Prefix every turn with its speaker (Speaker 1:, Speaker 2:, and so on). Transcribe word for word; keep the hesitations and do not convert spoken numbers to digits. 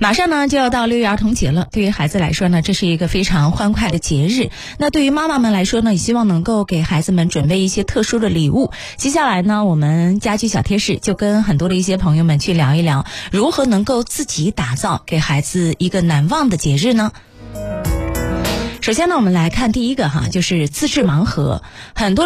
Speaker 1: 马上呢就要到六一儿童节了，对于孩子来说呢，这是一个非常欢快的节日。那对于妈妈们来说呢，也希望能够给孩子们准备一些特殊的礼物。接下来呢，我们家居小贴士就跟很多的一些朋友们去聊一聊，如何能够自己打造给孩子一个难忘的节日呢？首先呢，我们来看第一个哈，就是自制盲盒。很多